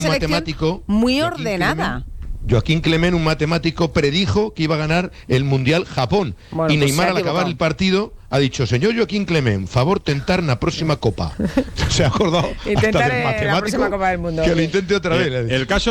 matemático muy ordenada. Joaquín Clement, un matemático, predijo que iba a ganar el Mundial Japón. Bueno, y pues Neymar, al acabar el partido, ha dicho: señor Joaquín Clement, favor tentar na próxima Copa. Se ha acordado hasta del matemático, la próxima Copa del Mundo. que lo intente otra vez. El caso